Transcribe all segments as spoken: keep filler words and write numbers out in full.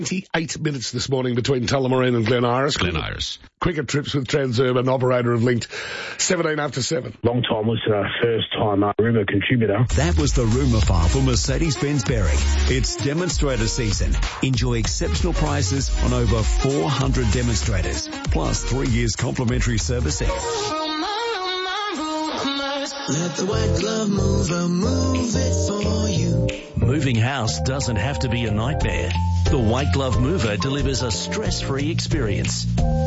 twenty-eight minutes this morning between Tullamarine and Glen Iris. Glen Iris. Cricket trips with Transurban, operator of Linked, seventeen after seven. Long time listener, first time uh, Rumour contributor. That was the rumour file for Mercedes-Benz Berwick. It's demonstrator season. Enjoy exceptional prices on over four hundred demonstrators, plus three years complimentary servicing. Let the White Glove Mover move it for you. Moving house doesn't have to be a nightmare. The White Glove Mover delivers a stress-free experience.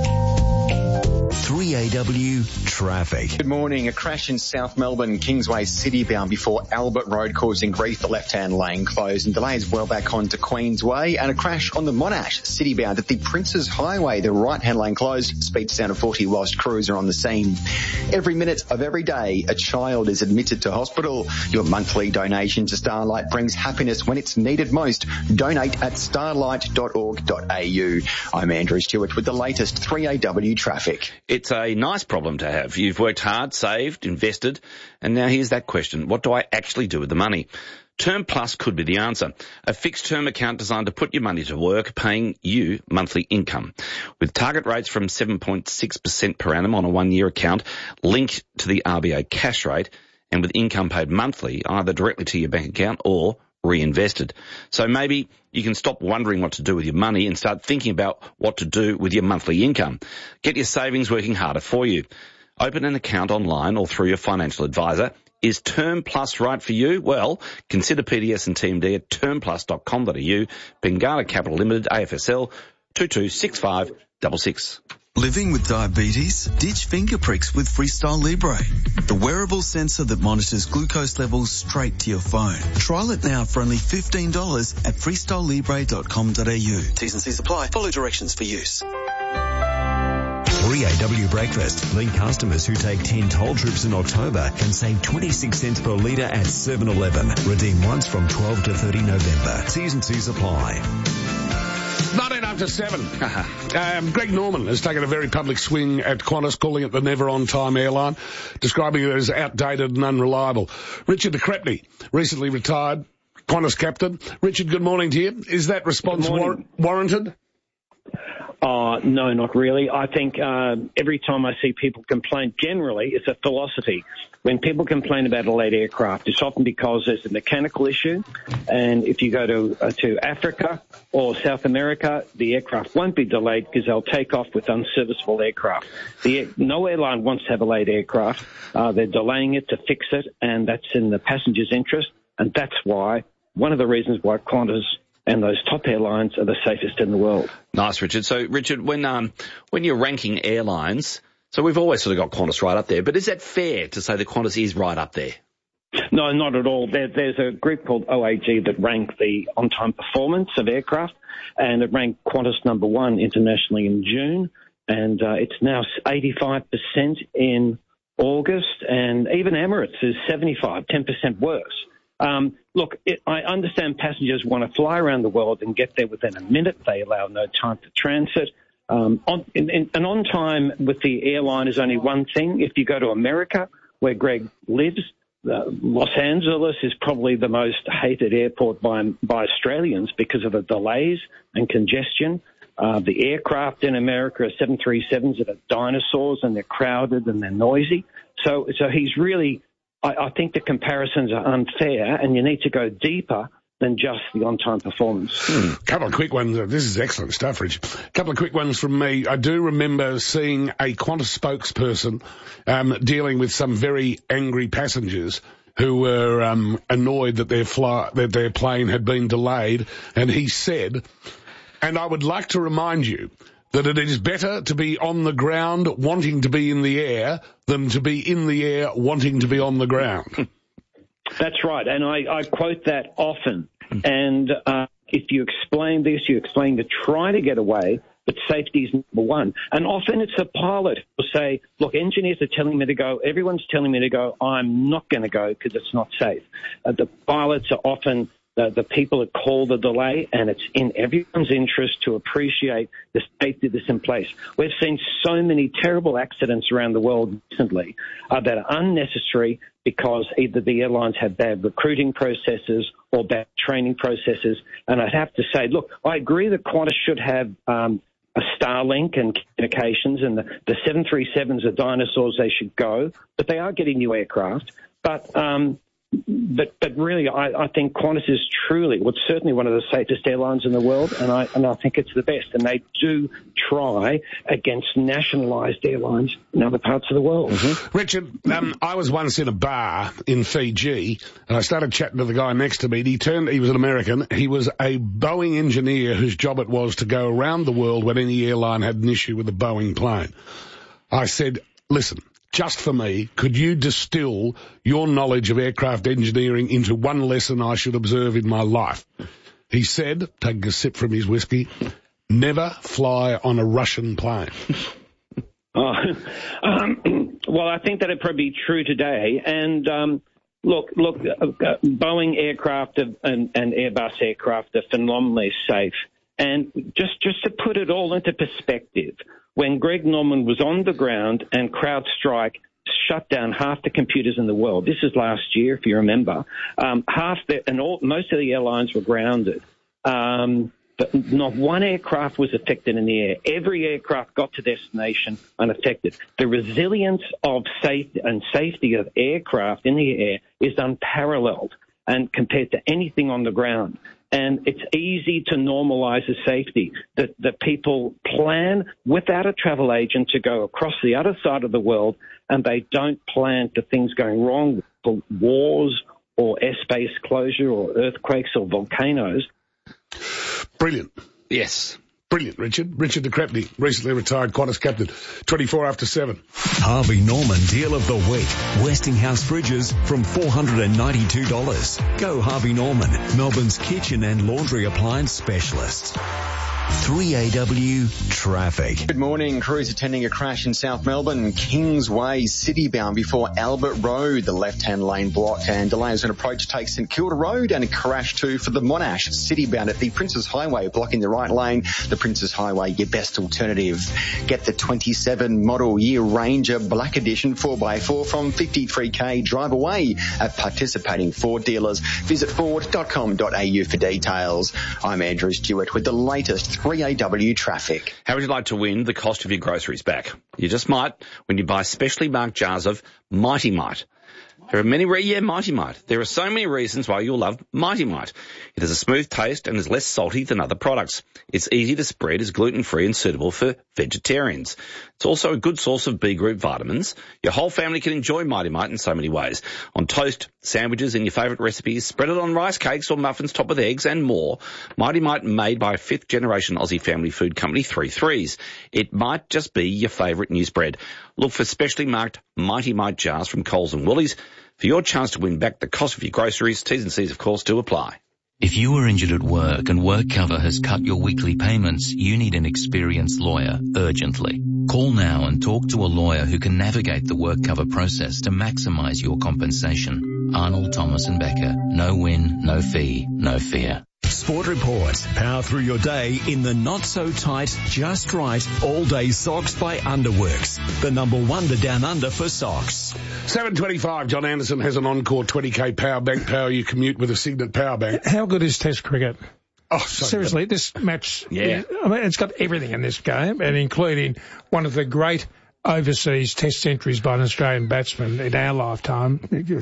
three A W traffic. Good morning. A crash in South Melbourne, Kingsway City-bound before Albert Road causing grief. The left-hand lane closed and delays well back onto Queensway. And a crash on the Monash City-bound at the Princes Highway. The right-hand lane closed. Speeds down to forty whilst crews are on the scene. Every minute of every day, a child is admitted to hospital. Your monthly donation to Starlight brings happiness when it's needed most. Donate at starlight dot org dot a u. I'm Andrew Stewart with the latest three A W traffic. It's a nice problem to have. You've worked hard, saved, invested, and now here's that question. What do I actually do with the money? Term Plus could be the answer. A fixed-term account designed to put your money to work, paying you monthly income. With target rates from seven point six percent per annum on a one-year account, linked to the R B A cash rate, and with income paid monthly, either directly to your bank account or reinvested. So maybe you can stop wondering what to do with your money and start thinking about what to do with your monthly income. Get your savings working harder for you. Open an account online or through your financial advisor. Is Term Plus right for you? Well, consider P D S and T M D at term plus dot com dot a u. Bengala Capital Limited, A F S L, two two six five six six. Living with diabetes? Ditch finger pricks with Freestyle Libre, the wearable sensor that monitors glucose levels straight to your phone. Trial it now for only fifteen dollars at freestyle libre dot com dot a u. T's and C's apply. Follow directions for use. three A W Breakfast. Link customers who take ten toll trips in October can save twenty-six cents per litre at seven eleven. Redeem once from twelve to thirty November. T's and C's apply. nineteen after seven. um, Greg Norman has taken a very public swing at Qantas, calling it the never-on-time airline, describing it as outdated and unreliable. Richard de Crespigny, recently retired Qantas captain. Richard, good morning to you. Is that response war- warranted? Uh, no, not really. I think uh, every time I see people complain, generally, it's a philosophy. When people complain about a late aircraft, it's often because there's a mechanical issue. And if you go to uh, to Africa or South America, the aircraft won't be delayed because they'll take off with unserviceable aircraft. The, no airline wants to have a late aircraft. Uh, they're delaying it to fix it, and that's in the passenger's interest. And that's why, one of the reasons why Qantas and those top airlines are the safest in the world. Nice, Richard. So, Richard, when um when you're ranking airlines, so we've always sort of got Qantas right up there, but is that fair to say that Qantas is right up there? No, not at all. There, there's a group called O A G that rank the on-time performance of aircraft, and it ranked Qantas number one internationally in June, and uh, it's now eighty-five percent in August, and even Emirates is seventy-five, ten percent worse. Um, look, it, I understand passengers want to fly around the world and get there within a minute. They allow no time for transit. Um, on, in, in, and on time with the airline is only one thing. If you go to America, where Greg lives, uh, Los Angeles is probably the most hated airport by, by Australians because of the delays and congestion. Uh, the aircraft in America are seven thirty-sevens that are dinosaurs, and they're crowded and they're noisy. So, so he's really... I think the comparisons are unfair, and you need to go deeper than just the on-time performance. Hmm. Couple of quick ones. This is excellent stuff, Rich. Couple of quick ones from me. I do remember seeing a Qantas spokesperson um, dealing with some very angry passengers who were um, annoyed that their fly, that their plane had been delayed, and he said, and I would like to remind you that it is better to be on the ground wanting to be in the air than to be in the air wanting to be on the ground. That's right, and I, I quote that often. And uh, if you explain this, you explain to try to get away, but safety is number one. And often it's a pilot who will say, look, engineers are telling me to go, everyone's telling me to go, I'm not going to go because it's not safe. Uh, the pilots are often the, the people that call the delay, and it's in everyone's interest to appreciate the safety that's in place. We've seen so many terrible accidents around the world recently uh, that are unnecessary because either the airlines have bad recruiting processes or bad training processes. And I'd have to say, look, I agree that Qantas should have um, a Starlink and communications, and the, the seven thirty-sevens are dinosaurs, they should go, but they are getting new aircraft. But um, but but really, I, I think Qantas is truly, well, it's certainly one of the safest airlines in the world, and I and I think it's the best. And they do try against nationalised airlines in other parts of the world. Mm-hmm. Richard, um, I was once in a bar in Fiji, and I started chatting to the guy next to me. And he turned, he was an American. He was a Boeing engineer whose job it was to go around the world when any airline had an issue with a Boeing plane. I said, listen, just for me, could you distill your knowledge of aircraft engineering into one lesson I should observe in my life? He said, taking a sip from his whiskey, never fly on a Russian plane. Oh, um, well, I think that it'd probably be true today. And um, look, look, uh, uh, Boeing aircraft and, and Airbus aircraft are phenomenally safe. And just, just to put it all into perspective, when Greg Norman was on the ground and CrowdStrike shut down half the computers in the world, this is last year, if you remember, um, half the, and all, most of the airlines were grounded. Um, but not one aircraft was affected in the air. Every aircraft got to destination unaffected. The resilience of safety and safety of aircraft in the air is unparalleled and compared to anything on the ground. And it's easy to normalize the safety that, that people plan without a travel agent to go across the other side of the world, and they don't plan for things going wrong, for wars or airspace closure or earthquakes or volcanoes. Brilliant. Yes. Brilliant, Richard. Richard de Crespigny, recently retired Qantas captain, twenty-four after seven. Harvey Norman Deal of the Week. Westinghouse fridges from four hundred ninety-two dollars. Go Harvey Norman, Melbourne's kitchen and laundry appliance specialist. three A W traffic. Good morning. Crews attending a crash in South Melbourne, Kingsway City bound before Albert Road. The left-hand lane blocked and delays on approach take St Kilda Road, and a crash too for the Monash City bound at the Princes Highway, blocking the right lane. The Princes Highway, your best alternative. Get the twenty-seven model year Ranger Black Edition four by four from fifty-three K. Drive away at participating Ford dealers. Visit ford dot com dot a u for details. I'm Andrew Stewart with the latest three A W traffic. How would you like to win the cost of your groceries back? You just might when you buy specially marked jars of Mighty Mite. There are many, re- yeah, Mighty Mite. There are so many reasons why you'll love Mighty Mite. It has a smooth taste and is less salty than other products. It's easy to spread, is gluten-free and suitable for vegetarians. It's also a good source of B group vitamins. Your whole family can enjoy Mighty Mite in so many ways. On toast, sandwiches, and your favourite recipes, spread it on rice cakes or muffins topped with eggs and more. Mighty Mite made by a fifth generation Aussie family food company, Three Threes. It might just be your favourite new spread. Look for specially marked Mighty Mite jars from Coles and Woolies for your chance to win back the cost of your groceries. T's and C's, of course, do apply. If you are injured at work and work cover has cut your weekly payments, you need an experienced lawyer urgently. Call now and talk to a lawyer who can navigate the work cover process to maximise your compensation. Arnold, Thomas and Becker. No win, no fee, no fear. Sport Report. Power through your day in the not-so-tight, just right, all-day socks by Underworks. The number one to down under for socks. seven twenty-five, John Anderson has an Encore twenty K power bank, power you commute with a Signet power bank. How good is Test cricket? Oh, so seriously, good. This match, yeah. I mean, it's got everything in this game, and including one of the great overseas Test centuries by an Australian batsman in our lifetime,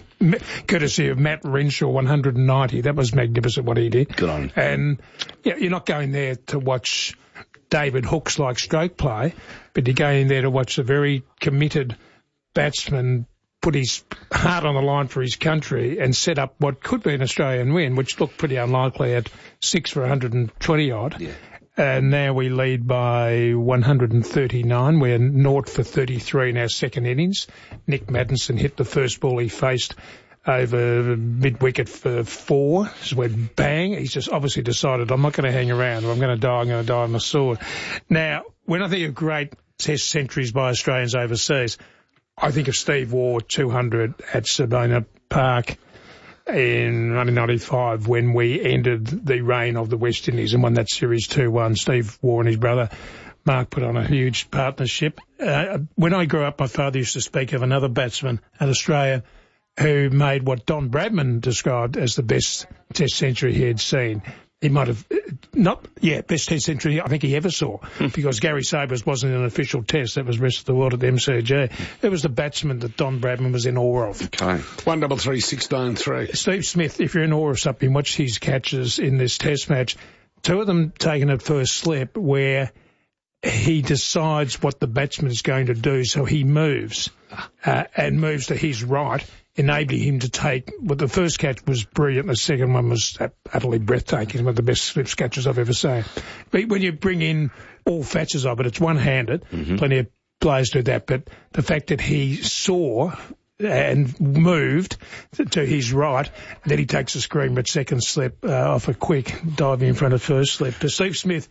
courtesy of Matt Renshaw, one hundred ninety. That was magnificent what he did. Good on him. And yeah, you're not going there to watch David Hookes like stroke play, but you're going there to watch a very committed batsman put his heart on the line for his country and set up what could be an Australian win, which looked pretty unlikely at six for one hundred twenty odd. Yeah. And now we lead by one hundred thirty-nine. We're naught for thirty-three in our second innings. Nick Maddinson hit the first ball he faced over mid-wicket for four. So went bang. He's just obviously decided, I'm not going to hang around. If I'm going to die, I'm going to die on the sword. Now, when I think of great Test centuries by Australians overseas, I think of Steve Waugh, two hundred at Sabina Park. in nineteen ninety-five when we ended the reign of the West Indies and won that series two one. Steve Waugh and his brother Mark put on a huge partnership. Uh, when I grew up, my father used to speak of another batsman, an Australian, who made what Don Bradman described as the best Test century he had seen. He might have, not, yeah, best Test century I think he ever saw, because Gary Sabres wasn't an official Test. That was rest of the world at the M C G. It was the batsman that Don Bradman was in awe of. Okay. One double three six nine three. Steve Smith, if you're in awe of something, watch his catches in this Test match. Two of them taken at first slip where he decides what the batsman is going to do, so he moves, uh, and moves to his right, enabling him to take, well, the first catch was brilliant, the second one was utterly breathtaking, one of the best slip catches I've ever seen. But when you bring in all facets of it, it's one-handed, mm-hmm. plenty of players do that, but the fact that he saw and moved to his right, and then he takes a screen but second slip uh, off a quick diving in front of first slip. To Steve Smith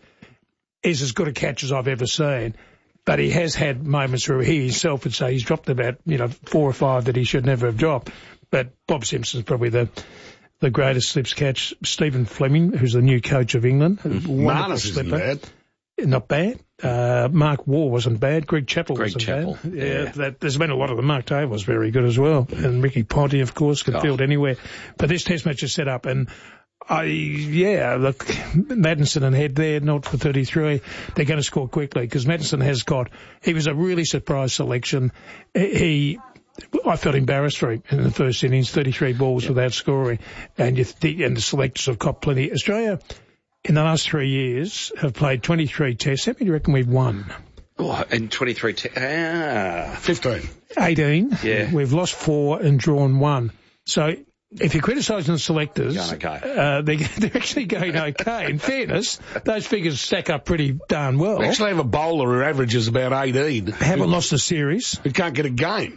is as good a catch as I've ever seen, but he has had moments where he himself would say he's dropped about, you know, four or five that he should never have dropped. But Bob Simpson's probably the the greatest slips catch. Stephen Fleming, who's the new coach of England, Marnus isn't bad. Not bad. Uh, Mark Waugh wasn't bad. Greg Chappell Greg wasn't Chappell. bad. Yeah, yeah. That, there's been a lot of them. Mark Taylor was very good as well. And Ricky Ponty, of course, could oh. field anywhere. But this Test match is set up, and I, yeah, look, Maddinson and Head there, not for thirty-three. They're going to score quickly because Maddinson has got, he was a really surprise selection. He, I felt embarrassed for him in the first innings, thirty-three balls yep. without scoring. And you think, and the selectors have caught plenty. Australia, in the last three years, have played twenty-three tests. How many do you reckon we've won? Oh, and twenty-three tests. Ah. fifteen. eighteen. Yeah. We've lost four and drawn one. So, if you're criticising the selectors, okay. uh, they're, they're actually going okay. In fairness, those figures stack up pretty darn well. We actually have a bowler who averages about eighteen. Haven't lost a series. Who can't get a game.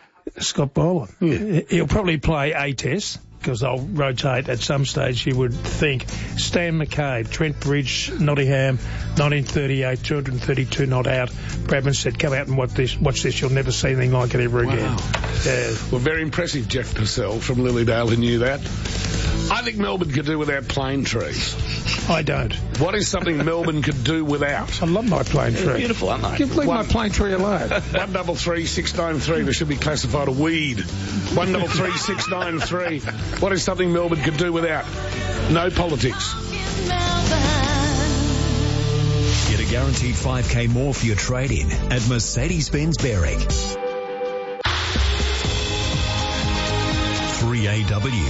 Scott Boland. Yeah. He'll probably play a test because they'll rotate at some stage, you would think. Stan McCabe, Trent Bridge, Nottingham, nineteen thirty-eight, two hundred thirty-two not out. Bradman said, come out and watch this, watch this. You'll never see anything like it ever wow. again. Yeah. Well, very impressive, Jeff Purcell from Lilydale, who knew that. I think Melbourne could do without plane trees. I don't. What is something Melbourne could do without? I love my plane tree. They're beautiful, aren't they? Give leave One, my plane tree alone. One double three six nine three. This should be classified a weed. One double three six nine three. What is something Melbourne could do without? No politics. Get a guaranteed five K more for your trade-in at Mercedes-Benz Berwick. three A W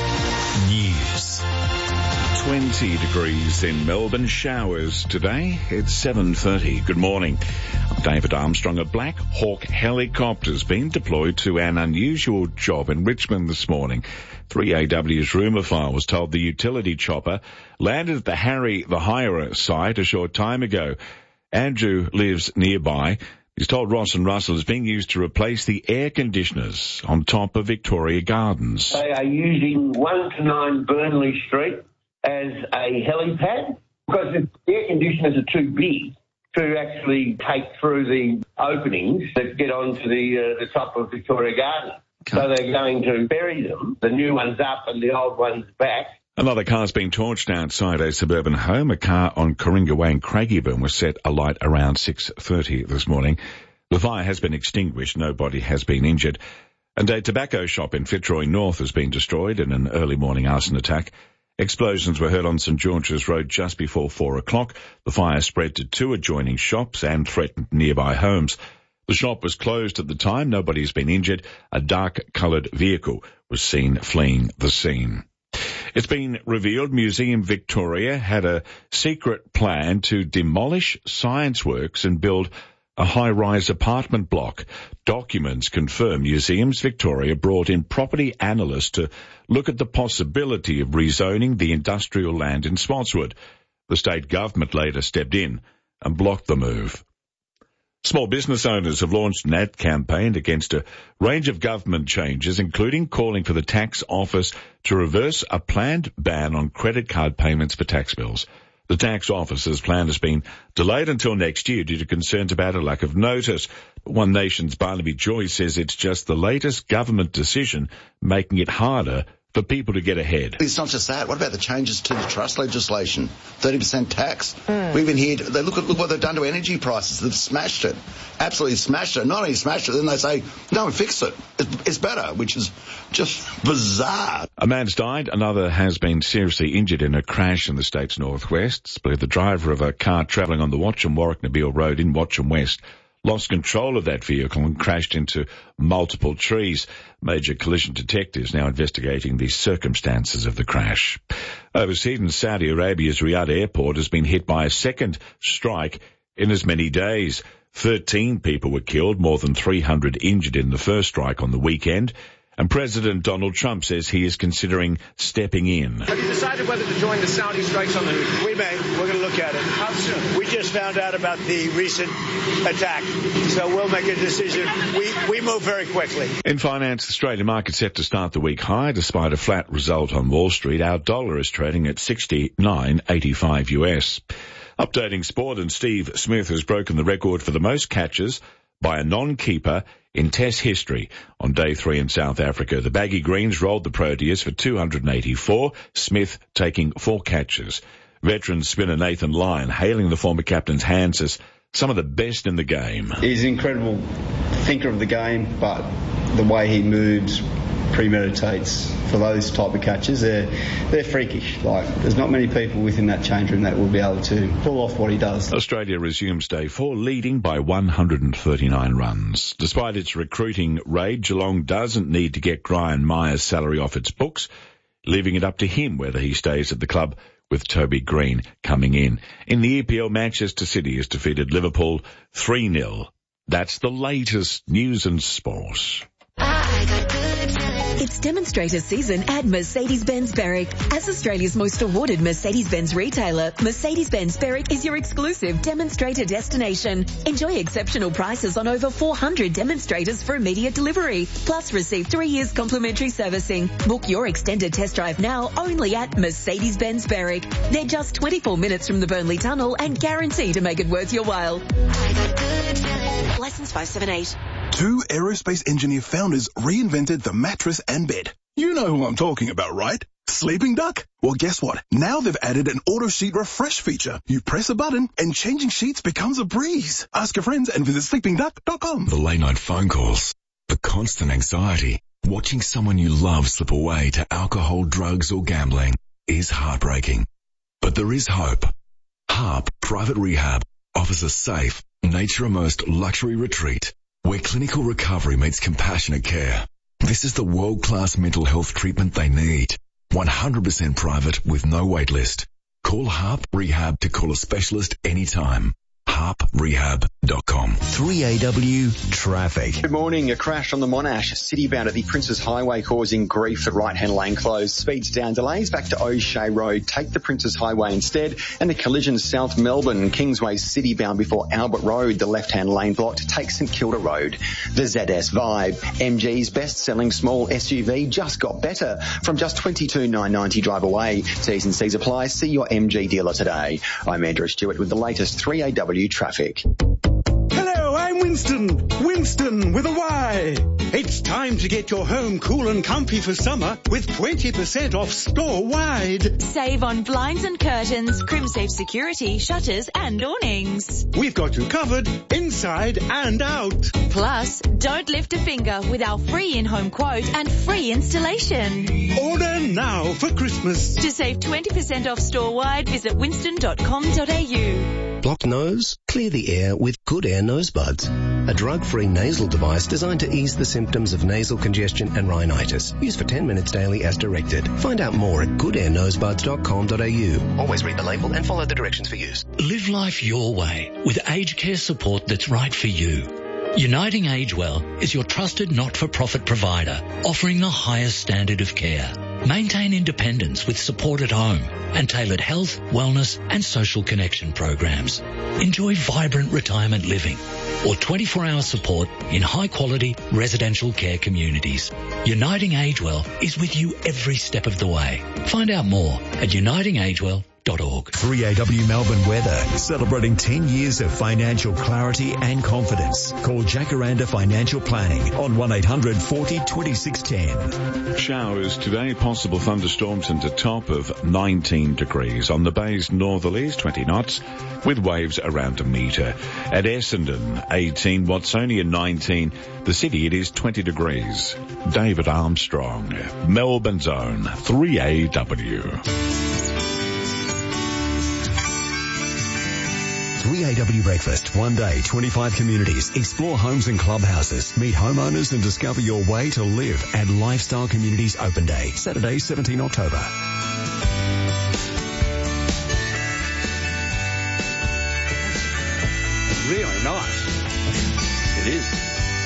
News. twenty degrees in Melbourne, showers today. It's seven thirty. Good morning. I'm David Armstrong. A Black Hawk helicopter's been deployed to an unusual job in Richmond this morning. three A W's rumour file was told the utility chopper landed at the Harry the Hirer site a short time ago. Andrew lives nearby. He's told Ross and Russell it's being used to replace the air conditioners on top of Victoria Gardens. They are using one to nine Burnley Street as a helipad because the air conditioners are too big to actually take through the openings that get onto the uh, the top of Victoria Gardens. Okay. So they're going to bury them. The new one's up and the old one's back. Another car's being torched outside a suburban home. A car on Coringa Way in Craigieburn was set alight around six thirty this morning. The fire has been extinguished. Nobody has been injured. And a tobacco shop in Fitzroy North has been destroyed in an early morning arson attack. Explosions were heard on St George's Road just before four o'clock. The fire spread to two adjoining shops and threatened nearby homes. The shop was closed at the time. Nobody has been injured. A dark-coloured vehicle was seen fleeing the scene. It's been revealed Museum Victoria had a secret plan to demolish Science Works and build a high-rise apartment block. Documents confirm Museums Victoria brought in property analysts to look at the possibility of rezoning the industrial land in Spotswood. The state government later stepped in and blocked the move. Small business owners have launched an ad campaign against a range of government changes, including calling for the tax office to reverse a planned ban on credit card payments for tax bills. The tax office's plan has been delayed until next year due to concerns about a lack of notice. One Nation's Barnaby Joyce says it's just the latest government decision making it harder for people to get ahead. It's not just that. What about the changes to the trust legislation? thirty percent tax. Mm. We even heard, they look at look what they've done to energy prices. They've smashed it. Absolutely smashed it. Not only smashed it, then they say, no, fix it. It's, it's better, which is just bizarre. A man's died. Another has been seriously injured in a crash in the state's northwest. It's believed the driver of a car travelling on the Watcham-Warwick-Nabil Road in Watcham West lost control of that vehicle and crashed into multiple trees. Major collision detectives now investigating the circumstances of the crash. Overseas in Saudi Arabia's Riyadh airport has been hit by a second strike in as many days. Thirteen people were killed, more than three hundred injured in the first strike on the weekend. And President Donald Trump says he is considering stepping in. Have you decided whether to join the Saudi strikes on the news? We may. We're going to look at it. How soon? We just found out about the recent attack, so we'll make a decision. We we move very quickly. In finance, the Australian market set to start the week high. Despite a flat result on Wall Street, our dollar is trading at sixty-nine eighty-five U S. Updating sport, and Steve Smith has broken the record for the most catches by a non-keeper in Test history. On day three in South Africa, the Baggy Greens rolled the Proteas for two hundred eighty-four, Smith taking four catches. Veteran spinner Nathan Lyon hailing the former captain's hands as some of the best in the game. He's an incredible thinker of the game, but the way he moves, premeditates for those type of catches, they're, they're freakish. Like, there's not many people within that change room that will be able to pull off what he does. Australia resumes day four, leading by one hundred thirty-nine runs. Despite its recruiting raid, Geelong doesn't need to get Brian Myers' salary off its books, leaving it up to him whether he stays at the club, with Toby Green coming in. In the E P L, Manchester City has defeated Liverpool three nil. That's the latest news and sport. It's demonstrator season at Mercedes-Benz Berwick. As Australia's most awarded Mercedes-Benz retailer, Mercedes-Benz Berwick is your exclusive demonstrator destination. Enjoy exceptional prices on over four hundred demonstrators for immediate delivery. Plus, receive three years complimentary servicing. Book your extended test drive now only at Mercedes-Benz Berwick. They're just twenty-four minutes from the Burnley Tunnel and guarantee to make it worth your while. License five seven eight. Two aerospace engineer founders reinvented the mattress and bed. You know who I'm talking about, right? Sleeping Duck? Well, guess what? Now they've added an auto sheet refresh feature. You press a button and changing sheets becomes a breeze. Ask your friends and visit sleeping duck dot com. The late night phone calls, the constant anxiety, watching someone you love slip away to alcohol, drugs or gambling is heartbreaking. But there is hope. Harp Private Rehab offers a safe, nature-immersed luxury retreat where clinical recovery meets compassionate care. This is the world-class mental health treatment they need. one hundred percent private with no wait list. Call Harp Rehab to call a specialist anytime. harp rehab dot com. three A W traffic. Good morning. A crash on the Monash city bound at the Princes Highway causing grief. The right-hand lane closed. Speeds down. Delays back to O'Shea Road. Take the Princes Highway instead. And the collision South Melbourne, Kingsway city bound before Albert Road. The left-hand lane blocked. Take St Kilda Road. The Z S Vibe, M G's best-selling small S U V, just got better. From just twenty-two thousand nine hundred ninety dollars drive away. T's and C's apply. See your M G dealer today. I'm Andrew Stewart with the latest three A W traffic. Hello, I'm Winston. Winston with a Y. It's time to get your home cool and comfy for summer with twenty percent off store-wide. Save on blinds and curtains, Crimsafe security, shutters and awnings. We've got you covered inside and out. Plus, don't lift a finger with our free in-home quote and free installation. Order now for Christmas. To save twenty percent off store-wide, visit winston dot com dot a u. Blocked nose? Clear the air with Good Air Nose Buds, a drug-free nasal device designed to ease the symptoms of nasal congestion and rhinitis. Use for ten minutes daily as directed. Find out more at good air nose buds dot com dot a u. Always read the label and follow the directions for use. Live life your way with aged care support that's right for you. Uniting Agewell is your trusted not-for-profit provider, offering the highest standard of care. Maintain independence with support at home and tailored health, wellness and social connection programs. Enjoy vibrant retirement living or twenty-four hour support in high-quality residential care communities. Uniting Agewell is with you every step of the way. Find out more at uniting agewell dot org. three A W Melbourne weather, celebrating ten years of financial clarity and confidence. Call Jacaranda Financial Planning on one eight hundred forty twenty-six ten. Showers today, possible thunderstorms and a top of nineteen degrees. On the bay's northerlies, twenty knots, with waves around a metre. At Essendon, eighteen, Watsonia, nineteen. The city, it is twenty degrees. David Armstrong, Melbourne's own three A W. three A W Breakfast. One day, twenty-five communities. Explore homes and clubhouses. Meet homeowners and discover your way to live at Lifestyle Communities Open Day. Saturday, seventeenth October. Really nice. It is.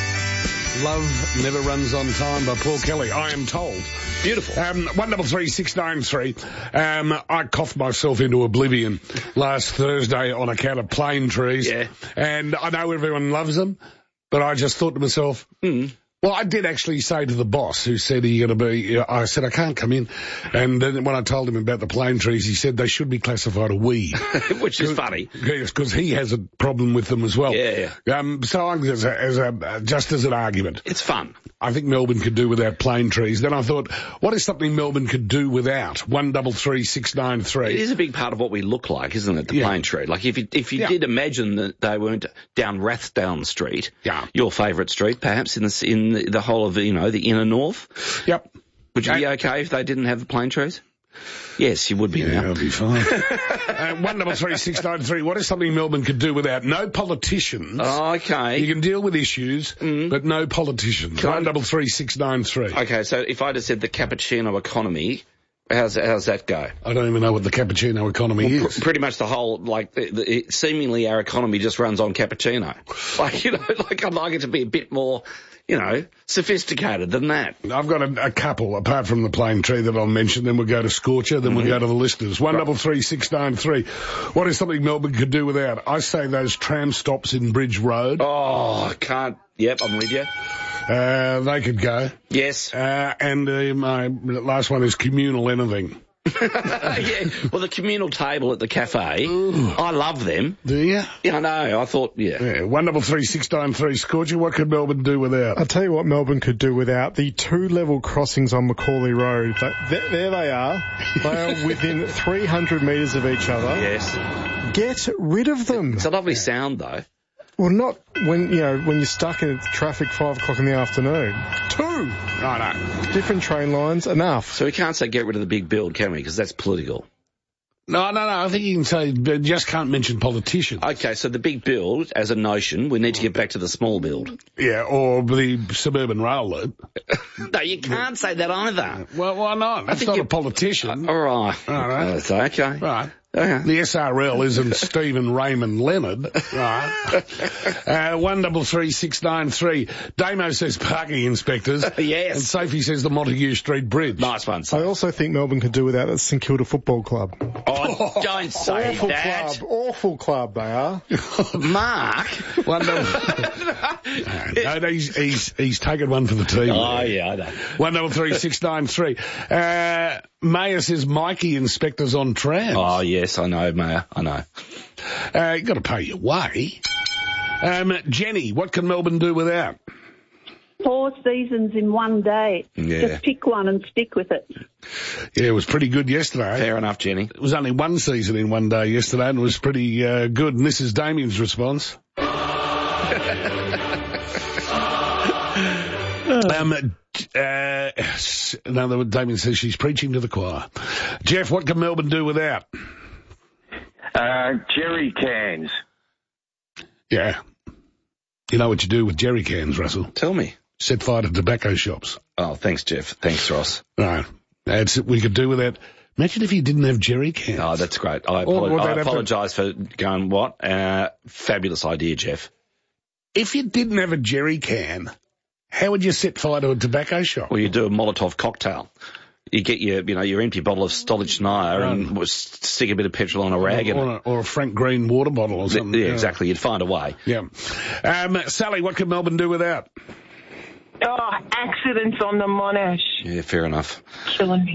Love Never Runs on Time by Paul Kelly. I am told. Beautiful. Um, one double three six nine three. Um, I coughed myself into oblivion last Thursday on account of plane trees. Yeah. And I know everyone loves them, but I just thought to myself, mm. well, I did actually say to the boss who said he going to be, I said, I can't come in. And then when I told him about the plane trees, he said they should be classified a weed. Which is funny. Yes, because he has a problem with them as well. Yeah. Um, so I, as a, as a, just as an argument. It's fun. I think Melbourne could do without plane trees. Then I thought, what is something Melbourne could do without? One double three six nine three. It is a big part of what we look like, isn't it? The Yeah. plane tree. Like if you if you Yeah. did imagine that they weren't down Rathdown Street, Yeah. your favourite street, perhaps in the in the, the whole of the, you know, the inner north. Yep. Would you Okay. be okay if they didn't have the plane trees? Yes, you would be Yeah, now. I'll be fine. uh, one double three six nine three. What is something Melbourne could do without? No politicians. Oh, okay. You can deal with issues, Mm. but no politicians. Can I- One double three six nine three. Okay, so if I just said the cappuccino economy, how's how's that go? I don't even know what the cappuccino economy Well, is. pr- pretty much the whole, like, the, the, it, seemingly our economy just runs on cappuccino. Like, you know, like I'd like it to be a bit more, you know, sophisticated than that. I've got a, a couple, apart from the plane tree that I'll mention, then we'll go to Scorcher, then Mm-hmm. we'll go to the listeners. One double three six nine three. What is something Melbourne could do without? I say those tram stops in Bridge Road. Oh, I can't. Yep, I'm with you. Uh, they could go. Yes. Uh, and uh, my last one is communal anything. Yeah, well, the communal table at the cafe, Ooh. I love them. Do you? Yeah, I know. I thought, yeah. Yeah, one double three six nine three. Scorcher, what could Melbourne do without? I'll tell you what Melbourne could do without the two-level crossings on Macaulay Road. But th- there they are. They are within three hundred metres of each other. Yes. Get rid of them. It's a lovely sound, though. Well, not when, you know, when you're stuck in traffic five o'clock in the afternoon. Two. Right, no. Different train lines, enough. So we can't say get rid of the big build, can we? Because that's political. No, no, no. I think you can say, but just can't mention politicians. Okay, so the big build, as a notion, we need to get back to the small build. Yeah, or the suburban rail loop. No, you can't say that either. Well, why not? That's not a politician. All right. All right. That's okay. Right. Okay. The S R L isn't Stephen Raymond Leonard. Right. Uh, one double three six nine three. Damo says parking inspectors. Yes. And Sophie says the Montague Street Bridge. Nice one. I also think Melbourne could do without the St Kilda Football Club. Oh, don't say Awful that. club. Awful club they are. Mark. One double... no, no, he's, he's, he's taken one for the team. Oh, yeah, I know. One double three six nine three. Uh, Mayor says Mikey inspectors on trams. Oh, yes, I know, Mayor. I know. Uh, you got to pay your way. Um, Jenny, what can Melbourne do without? Four seasons in one day. Yeah. Just pick one and stick with it. Yeah, it was pretty good yesterday. Fair enough, Jenny. It was only one season in one day yesterday, and it was pretty uh, good. And this is Damien's response. um, uh, another Damien says she's preaching to the choir. Jeff, what can Melbourne do without? Uh, jerry cans. Yeah. You know what you do with jerry cans, Russell? Tell me. Set fire to tobacco shops. Oh, thanks, Jeff. Thanks, Ross. Right. That's it. We could do without. Imagine if you didn't have jerry cans. Oh, that's great. I, Or- apolo- or they'd I have to- apologise for going, what? Uh, fabulous idea, Jeff. If you didn't have a jerry can, how would you set fire to a tobacco shop? Well, you do a Molotov cocktail. You get your, you know, your empty bottle of Stolichnaya Right. and was- stick a bit of petrol on a rag. Or, and or, a, or a Frank Green water bottle or something. Yeah, exactly. You'd find a way. Yeah. Um, Sally, what can Melbourne do without? Oh, accidents on the Monash. Yeah, fair enough. Killing me.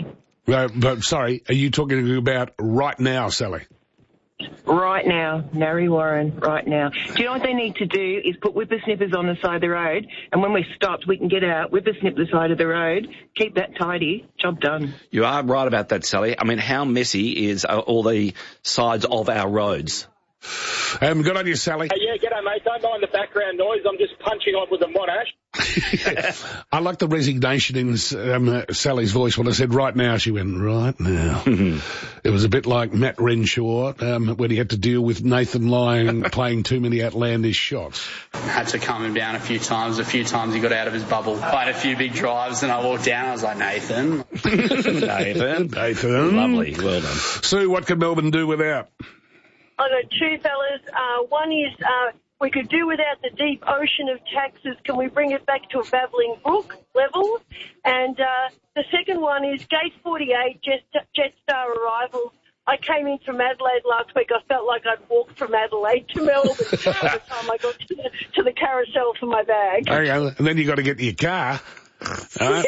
Uh, but, sorry, are you talking about right now, Sally? Right now, Mary Warren, right now. Do you know what they need to do is put whippersnippers on the side of the road, and when we're stopped, we can get out, whippersnip the side of the road, keep that tidy, job done. You are right about that, Sally. I mean, how messy is uh, all the sides of our roads? Um, good on you, Sally. Hey, yeah, g'day, mate. Don't mind the background noise. I'm just punching on with the Monash. I like the resignation in um, uh, Sally's voice when I said right now. She went, right now. It was a bit like Matt Renshaw um, when he had to deal with Nathan Lyon playing too many outlandish shots. Had to calm him down a few times. A few times he got out of his bubble. I had a few big drives and I walked down. I was like, Nathan. Nathan. Nathan. Lovely. Well done. Sue, what can Melbourne do without? I got two fellas. Uh, one is uh, we could do without the deep ocean of taxes. Can we bring it back to a babbling brook level? And uh, the second one is Gate forty-eight, Jet, Jetstar arrivals. I came in from Adelaide last week. I felt like I'd walked from Adelaide to Melbourne by the time I got to the, to the carousel for my bag. Okay, and then you got to get to your car. Right?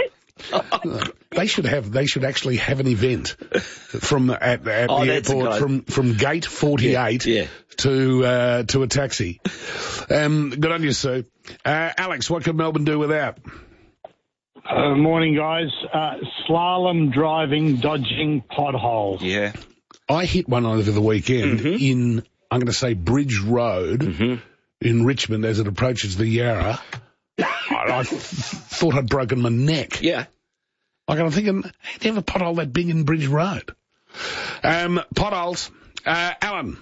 They should have. They should actually have an event from at, at oh, the airport from from Gate forty-eight yeah, yeah. to uh, to a taxi. Um, good on you, Sue. Uh, Alex, what can Melbourne do without? Uh, morning, guys. Uh, slalom driving, dodging potholes. Yeah, I hit one over the weekend mm-hmm. in I'm going to say Bridge Road mm-hmm. in Richmond as it approaches the Yarra. I th- thought I'd broken my neck. Yeah. Like, I'm thinking, hey, do you have a pothole that big in Bridge Road? Um, potholes. Uh, Alan.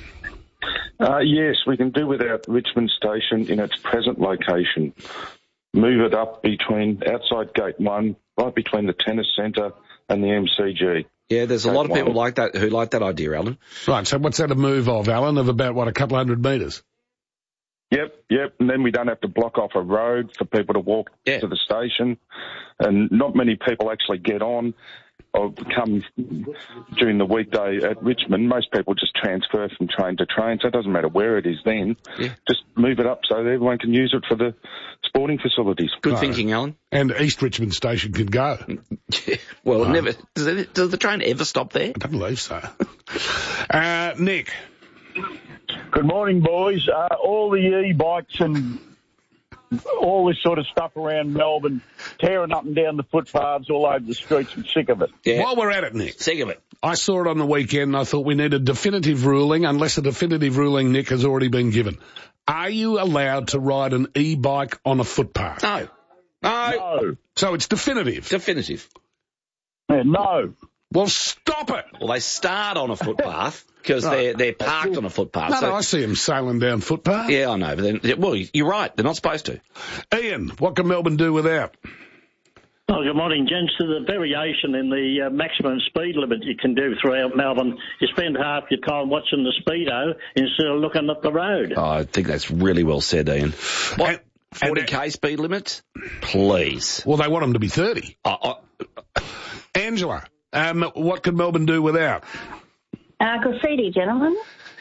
Uh, yes, we can do without Richmond Station in its present location. Move it up between outside Gate one, right between the tennis centre and the M C G. Yeah, there's a Gate lot of people one. like that who like that idea, Alan. Right, so what's that a move of, Alan, of about, what, a couple hundred metres? Yep, yep, and then we don't have to block off a road for people to walk yeah. to the station, and not many people actually get on or come during the weekday at Richmond. Most people just transfer from train to train, so it doesn't matter where it is then. Yeah. Just move it up so that everyone can use it for the sporting facilities. Good no. thinking, Alan. And East Richmond Station can go. well, oh. it never does, it, does the train ever stop there? I don't believe so. uh, Nick. Good morning, boys. Uh, all the e-bikes and all this sort of stuff around Melbourne, tearing up and down the footpaths all over the streets. I'm sick of it. Yeah. While we're at it, Nick. Sick of it. I saw it on the weekend and I thought we need a definitive ruling, unless a definitive ruling, Nick, has already been given. Are you allowed to ride an e-bike on a footpath? No. No. No. So it's definitive? Definitive. Yeah, no. Well, stop it. Well, they start on a footpath because right. they're they're parked on a footpath. No, so, no, I see them sailing down footpath. Yeah, I know. But then, well, you're right. They're not supposed to. Ian, what can Melbourne do without? Oh, good morning, gents. To the variation in the uh, maximum speed limit you can do throughout Melbourne, you spend half your time watching the speedo instead of looking at the road. Oh, I think that's really well said, Ian. What? forty k speed limit? Please. Well, they want them to be thirty. Oh, oh. Angela. Um, what can Melbourne do without? Uh, graffiti, gentlemen.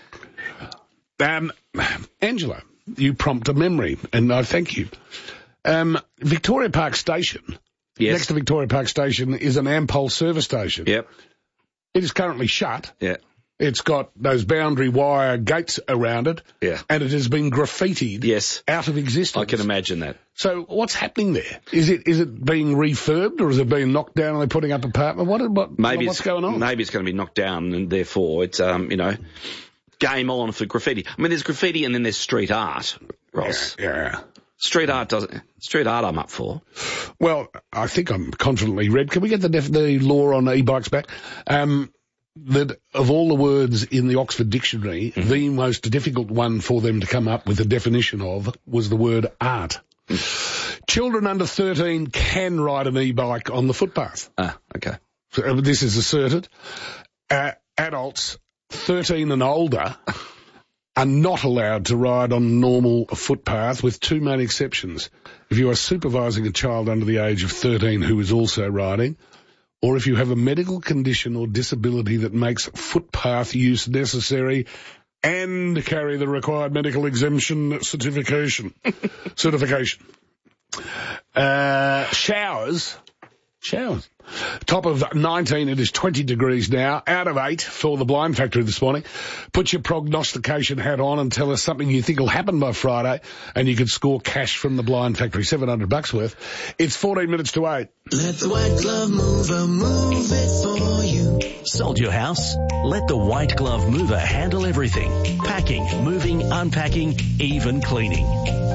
Um, Angela, you prompt a memory, and I thank you. Um, Victoria Park Station, yes. next to Victoria Park Station, is an Ampol service station. Yep. It is currently shut. Yeah. It's got those boundary wire gates around it. Yeah. And it has been graffitied yes. out of existence. I can imagine that. So what's happening there? Is it is it being refurbed or is it being knocked down and they're putting up apartment? What, what, maybe what's going on? Maybe it's going to be knocked down and therefore it's, um, you know, game on for graffiti. I mean, there's graffiti and then there's street art, Ross. Yeah. yeah. Street art doesn't, street art I'm up for. Well, I think I'm confidently read. Can we get the, def- the law on e-bikes back? Um, that of all the words in the Oxford Dictionary, mm-hmm. the most difficult one for them to come up with a definition of was the word art. Mm. Children under thirteen can ride an e-bike on the footpath. Ah, okay. So, uh, this is asserted. Uh, adults thirteen and older are not allowed to ride on normal footpath with two main exceptions. If you are supervising a child under the age of thirteen who is also riding, or if you have a medical condition or disability that makes footpath use necessary and carry the required medical exemption certification. certification. Uh, showers, Showers. Top of nineteen, it is twenty degrees now, out of eight for the Blind Factory this morning. Put your prognostication hat on and tell us something you think will happen by Friday, and you can score cash from the Blind Factory, seven hundred bucks worth. It's fourteen minutes to eight. Let the White Glove Mover move it for you. Sold your house? Let the White Glove Mover handle everything. Packing, moving, unpacking, even cleaning.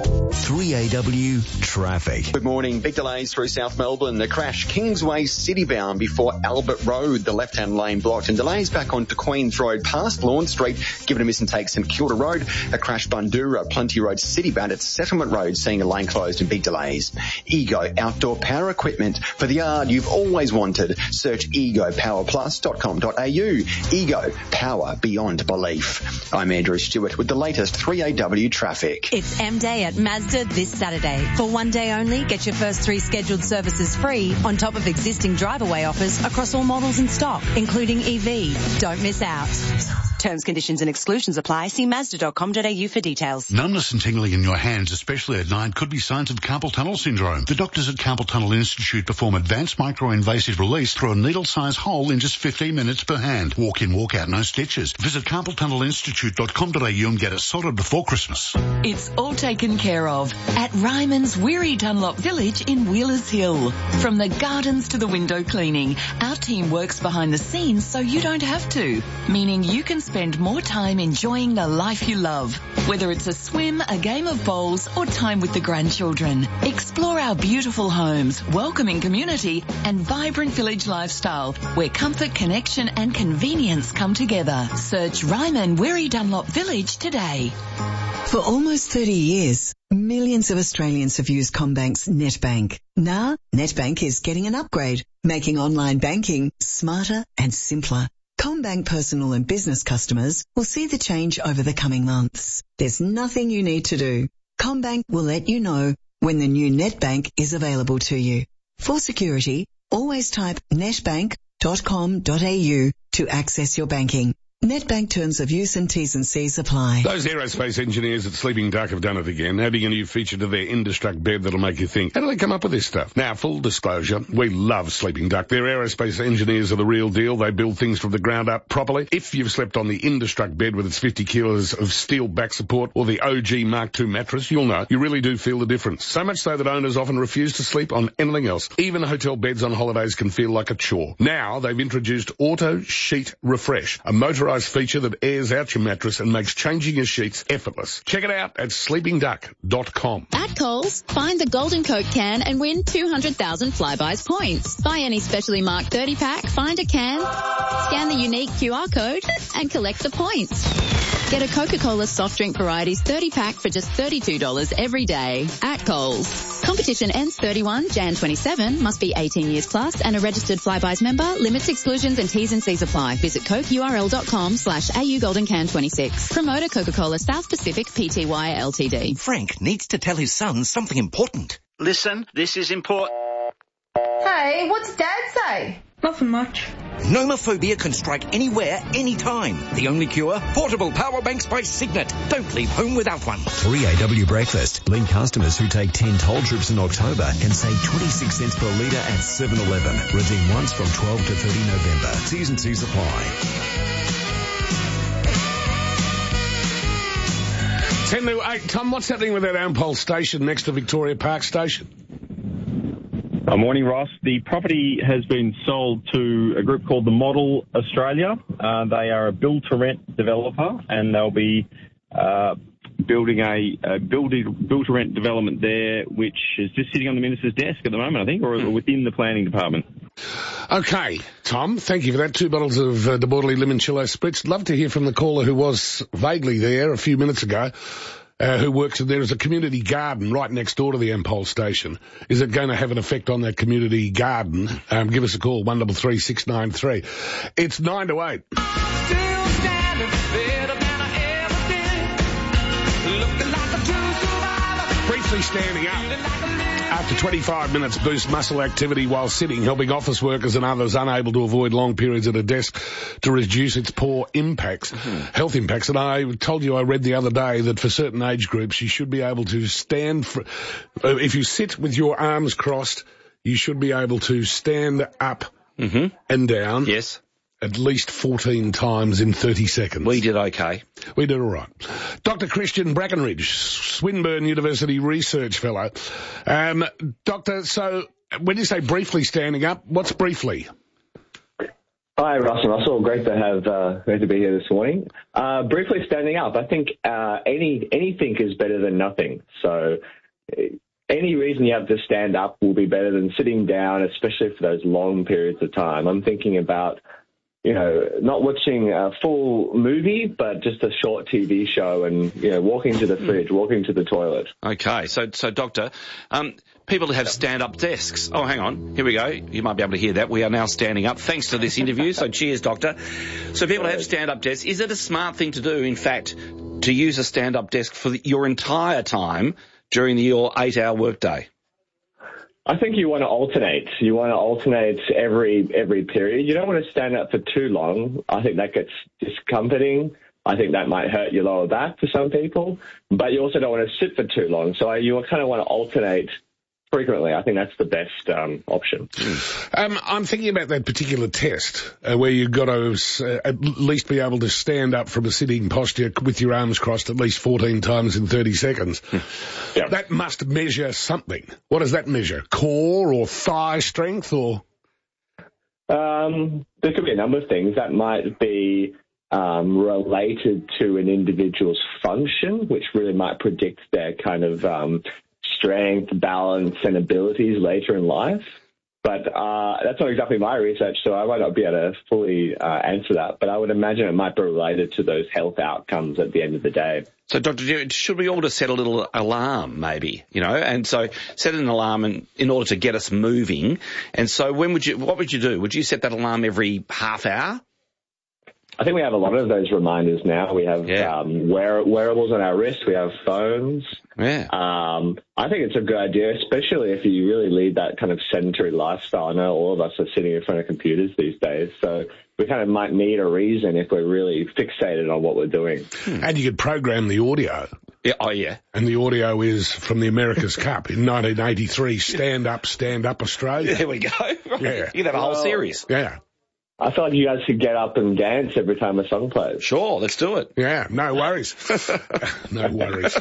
three A W traffic. Good morning. Big delays through South Melbourne. The crash Kingsway Citybound before Albert Road, the left-hand lane blocked, and delays back onto Queens Road past Lawn Street, given a miss and take St Kilda Road. A crash Bundura, Plenty Road Citybound at Settlement Road, seeing a lane closed and big delays. Ego outdoor power equipment for the yard you've always wanted. Search ego power plus dot com dot a u. Ego, power beyond belief. I'm Andrew Stewart with the latest three A W traffic. It's M-Day at Mazda this Saturday. For one day only, get your first three scheduled services free on top of existing drive-away offers across all models in stock, including E V. Don't miss out. Terms, conditions and exclusions apply. See Mazda dot com dot a u for details. Numbness and tingling in your hands, especially at night, could be signs of carpal tunnel syndrome. The doctors at Carpal Tunnel Institute perform advanced micro-invasive release through a needle-sized hole in just fifteen minutes per hand. Walk in, walk out, no stitches. Visit carpal tunnel institute dot com dot a u and get it sorted before Christmas. It's all taken care of at Ryman's Weary Dunlop Village in Wheelers Hill. From the gardens to the window cleaning, our team works behind the scenes so you don't have to, meaning you can spend more time enjoying the life you love, whether it's a swim, a game of bowls, or time with the grandchildren. Explore our beautiful homes, welcoming community, and vibrant village lifestyle where comfort, connection, and convenience come together. Search Ryman Weary Dunlop Village today. For almost thirty years, millions of Australians have used CommBank's NetBank. Now, NetBank is getting an upgrade, making online banking smarter and simpler. CommBank personal and business customers will see the change over the coming months. There's nothing you need to do. CommBank will let you know when the new NetBank is available to you. For security, always type netbank dot com dot a u to access your banking. NetBank terms of use and T's and C's apply. Those aerospace engineers at Sleeping Duck have done it again, adding a new feature to their Industruct bed that'll make you think, how do they come up with this stuff? Now, full disclosure, we love Sleeping Duck. Their aerospace engineers are the real deal. They build things from the ground up properly. If you've slept on the Industruct bed with its fifty kilos of steel back support or the O G Mark two mattress, you'll know you really do feel the difference. So much so that owners often refuse to sleep on anything else. Even hotel beds on holidays can feel like a chore. Now, they've introduced Auto Sheet Refresh, a motorized feature that airs out your mattress and makes changing your sheets effortless. Check it out at sleeping duck dot com. At Coles, find the Golden Coke can and win two hundred thousand Flybuys points. Buy any specially marked thirty pack, find a can, scan the unique Q R code, and collect the points. Get a Coca-Cola soft drink varieties thirty pack for just thirty-two dollars every day at Coles. Competition ends thirty-first January twenty-seven, must be eighteen years plus and a registered Flybuys member. Limits, exclusions and T's and C's apply. Visit coke U R L dot com slash A U Golden Can twenty-six. Promoter Coca-Cola South Pacific Pty Ltd. Frank needs to tell his son something important. Listen, this is important. Hey, what's Dad say? Nothing much. Nomophobia can strike anywhere, anytime. The only cure? Portable power banks by Signet. Don't leave home without one. three A W breakfast. Link customers who take ten toll trips in October can save twenty-six cents per litre at seven eleven. Redeem once from twelve to thirty November. T's and C's apply. ten to eight. Tom, what's happening with that Ampol station next to Victoria Park Station? Good morning, Ross. The property has been sold to a group called the Model Australia. Uh, they are a build-to-rent developer, and they'll be uh, building a, a build-to-rent development there, which is just sitting on the Minister's desk at the moment, I think, or hmm. within the planning department. Okay, Tom, thank you for that. Two bottles of uh, De Bortoli Limoncello Spritz. Love to hear from the caller who was vaguely there a few minutes ago. Uh, who works in there as a community garden right next door to the Ampol station. Is it going to have an effect on that community garden? Um, give us a call, one three three six nine three. It's nine to eight. Still standing better than I ever did. Looking like a true survivor. Briefly standing up. After twenty-five minutes, boost muscle activity while sitting, helping office workers and others unable to avoid long periods at a desk to reduce its poor impacts, mm-hmm. health impacts. And I told you I read the other day that for certain age groups, you should be able to stand for, uh, if you sit with your arms crossed, you should be able to stand up Mm-hmm. and down. Yes. At least fourteen times in thirty seconds. We did okay. We did all right. Doctor Christian Brackenridge, Swinburne University Research Fellow. Um, Doctor, so when you say briefly standing up, what's briefly? Hi, Russ and Russell. Great to have, uh, great to be here this morning. Uh, briefly standing up, I think uh, any anything is better than nothing. So any reason you have to stand up will be better than sitting down, especially for those long periods of time. I'm thinking about, you know, not watching a full movie, but just a short T V show and, you know, walking to the fridge, walking to the toilet. Okay, so, so Doctor, um, people that have stand-up desks. Oh, hang on. Here we go. You might be able to hear that. We are now standing up thanks to this interview, so cheers, Doctor. So people have stand-up desks. Is it a smart thing to do, in fact, to use a stand-up desk for the, your entire time during the, your eight-hour workday? I think you want to alternate. You want to alternate every every period. You don't want to stand up for too long. I think that gets discomforting. I think that might hurt your lower back for some people. But you also don't want to sit for too long. So you kind of want to alternate frequently. I think that's the best um, option. Um, I'm thinking about that particular test uh, where you've got to uh, at least be able to stand up from a sitting posture with your arms crossed at least fourteen times in thirty seconds. Yeah. That must measure something. What does that measure? Core or thigh strength or? Um, there could be a number of things. That might be um, related to an individual's function, which really might predict their kind of um, strength, balance, and abilities later in life. But uh, that's not exactly my research, so I might not be able to fully uh, answer that. But I would imagine it might be related to those health outcomes at the end of the day. So, Doctor, should we all just set a little alarm, maybe, you know? And so set an alarm in, in order to get us moving. And so when would you, what would you do? Would you set that alarm every half hour? I think we have a lot of those reminders now. We have yeah. um, wear- wearables on our wrists. We have phones. Yeah. Um, I think it's a good idea, especially if you really lead that kind of sedentary lifestyle. I know all of us are sitting in front of computers these days, so we kind of might need a reason if we're really fixated on what we're doing. Hmm. And you could program the audio. Yeah, oh, yeah. And the audio is from the America's Cup in nineteen eighty-three, Stand Up, Stand Up Australia. There we go. Yeah. You could have a whole well, series. Yeah. I thought you guys could get up and dance every time a song plays. Sure, let's do it. Yeah, no worries. no worries.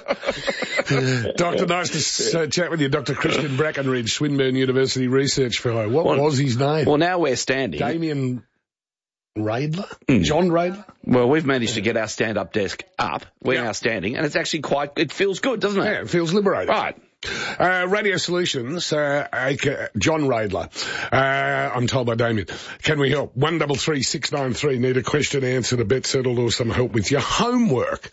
Doctor, nice to uh, chat with you. Doctor Christian Brackenridge, Swinburne University Research Fellow. What well, was his name? Well, now we're standing. Damien Raidler? Mm. John Raidler? Well, we've managed to get our stand-up desk up. We're yeah. now standing, and it's actually quite, it feels good, doesn't it? Yeah, it feels liberating. Right. Uh, Radio Solutions, uh, John Raidler, uh, I'm told by Damien. Can we help? one double three six nine three. Need a question answered, a bet settled, or some help with your homework.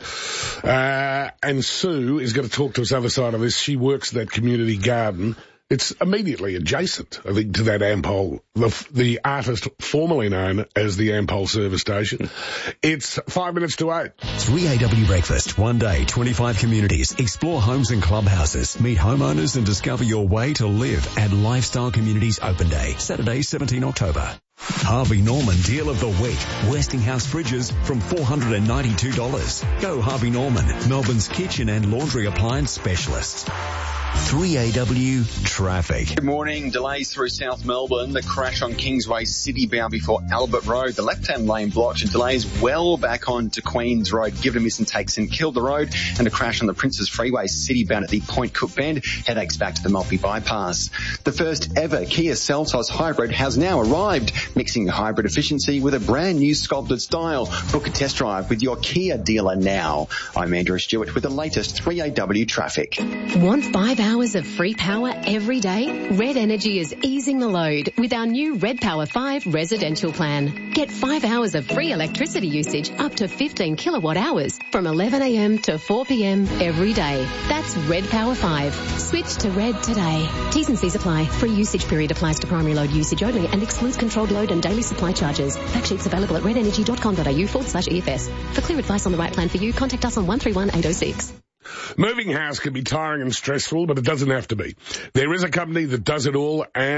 Uh, and Sue is going to talk to us other side of this. She works at that community garden. It's immediately adjacent, I think, to that Ampol, the, the artist formerly known as the Ampol service station. It's five minutes to eight. three A W Breakfast. One day, twenty-five communities. Explore homes and clubhouses. Meet homeowners and discover your way to live at Lifestyle Communities Open Day, Saturday, seventeenth October. Harvey Norman Deal of the Week. Westinghouse fridges from four hundred ninety-two dollars. Go Harvey Norman, Melbourne's kitchen and laundry appliance specialist. three A W traffic. Good morning. Delays through South Melbourne. The crash on Kingsway City bound before Albert Road. The left-hand lane blocked and delays well back on to Queens Road. Give it a miss and takes in Kilda Road. And a crash on the Princes Freeway City bound at the Point Cook Bend. Headaches back to the Maltby Bypass. The first ever Kia Seltos Hybrid has now arrived, mixing hybrid efficiency with a brand new sculpted style. Book a test drive with your Kia dealer now. I'm Andrew Stewart with the latest three A W traffic. Want five hours of free power every day? Red Energy is easing the load with our new Red Power five residential plan. Get five hours of free electricity usage up to fifteen kilowatt hours from eleven a m to four p m every day. That's Red Power five. Switch to Red today. T's and C's apply. Free usage period applies to primary load usage only and excludes controlled load and daily supply charges. Fact sheets available at redenergy.com.au forward slash EFS. For clear advice on the right plan for you, contact us on one three one eight oh six. Moving house can be tiring and stressful, but it doesn't have to be. There is a company that does it all, and